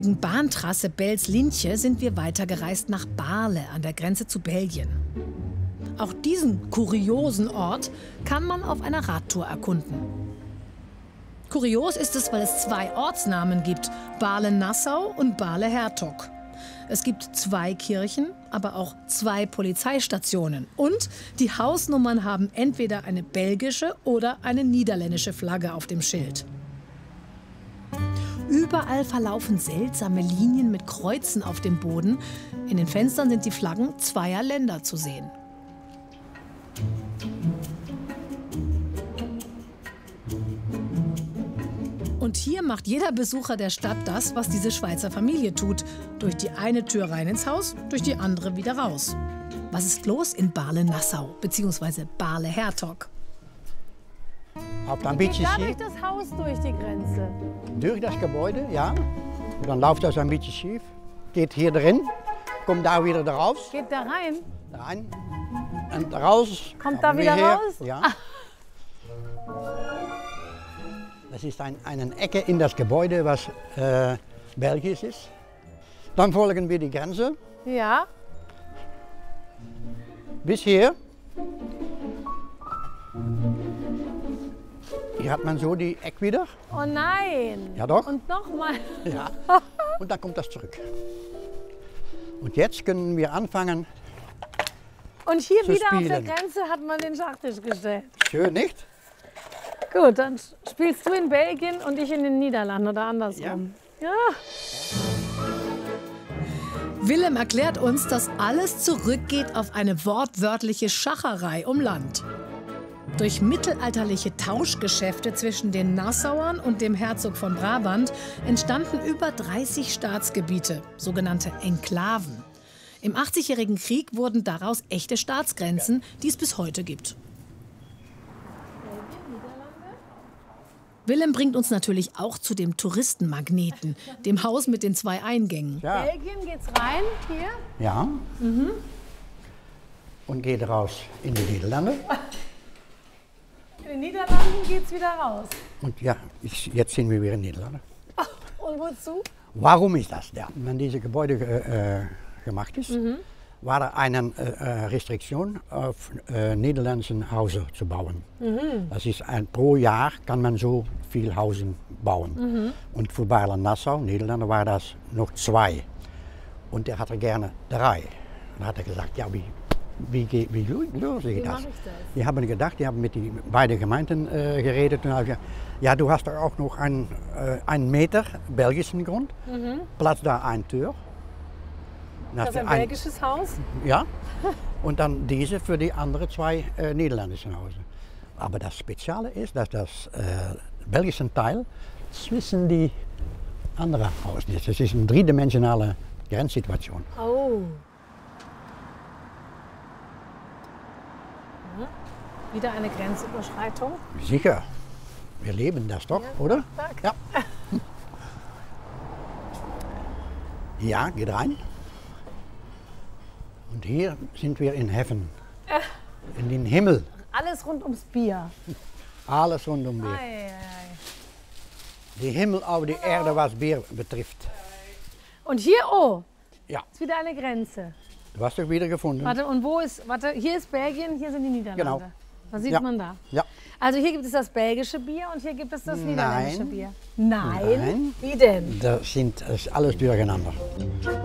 Bahntrasse Bels-Lintje sind wir weitergereist nach Baarle an der Grenze zu Belgien. Auch diesen kuriosen Ort kann man auf einer Radtour erkunden. Kurios ist es, weil es zwei Ortsnamen gibt, Baarle-Nassau und Baarle-Hertog. Es gibt zwei Kirchen, aber auch zwei Polizeistationen. Und die Hausnummern haben entweder eine belgische oder eine niederländische Flagge auf dem Schild. Überall verlaufen seltsame Linien mit Kreuzen auf dem Boden. In den Fenstern sind die Flaggen zweier Länder zu sehen. Und hier macht jeder Besucher der Stadt das, was diese Schweizer Familie tut. Durch die eine Tür rein ins Haus, durch die andere wieder raus. Was ist los in Baarle-Nassau bzw. Baarle-Hertog? Ein bisschen Geht da schief. durch das Haus durch die Grenze? Durch das Gebäude, ja. Und dann läuft das ein bisschen schief. Geht hier drin, kommt da wieder raus. Geht da rein? Rein und raus. Kommt da wieder raus? Ja. Das ist eine Ecke in das Gebäude, was belgisch ist. Dann folgen wir die Grenze Ja. bis hier. Hier hat man so die Eck wieder. Oh nein. Ja doch. Und nochmal. Ja. Und dann kommt das zurück. Und jetzt können wir anfangen. Und hier Zu wieder auf der spielen. Grenze hat man den Schachtisch gestellt. Schön, nicht? Gut, dann spielst du in Belgien und ich in den Niederlanden oder andersrum. Ja. Willem erklärt uns, dass alles zurückgeht auf eine wortwörtliche Schacherei um Land. Durch mittelalterliche Tauschgeschäfte zwischen den Nassauern und dem Herzog von Brabant entstanden über 30 Staatsgebiete, sogenannte Enklaven. Im 80-jährigen Krieg wurden daraus echte Staatsgrenzen, die es bis heute gibt. Willem bringt uns natürlich auch zu dem Touristenmagneten, dem Haus mit den zwei Eingängen. Ja. Belgien geht's rein, hier. Ja. Und geht raus in die Niederlande. In den Niederlanden geht's wieder raus. Und ja, jetzt sind wir wieder in den Niederlanden. Und wozu? Warum ist das? Ja, wenn diese Gebäude gemacht ist, war da eine Restriktion auf niederländischen Häuser zu bauen. Das ist pro Jahr kann man so viel Häuser bauen. Und für Baarle-Nassau, Niederlande, war das noch 2. Und er hatte gerne 3. Dann hat er gesagt, ja, wie löse ich das? mache ich das? Die haben gedacht, die haben mit den beiden Gemeinden geredet und haben gesagt, ja, du hast doch auch noch einen Meter belgischen Grund, Platz da eine Tür. Das ist ein belgisches Haus. Ja, und dann diese für die anderen 2 niederländischen Häuser. Aber das Spezielle ist, dass das belgische Teil zwischen die anderen Häuser ist. Das ist eine dreidimensionale Grenzsituation. Oh. Wieder eine Grenzüberschreitung. Sicher, wir leben das doch, oder? Danke. Ja. Ja, geht rein. Und hier sind wir in Heaven, in den Himmel. Alles rund ums Bier. Alles rund um Bier. Ei, ei, ei. Die Himmel auf die Erde, was Bier betrifft. Und hier, oh, Ja, ist wieder eine Grenze. du hast doch wieder gefunden. Warte, und wo ist, warte, hier ist Belgien, hier sind die Niederlande. Genau. Was sieht Ja. man da? Ja. Also hier gibt es das belgische Bier und hier gibt es das niederländische Nein. Bier. Nein? Nein. Wie denn? Das ist alles durcheinander.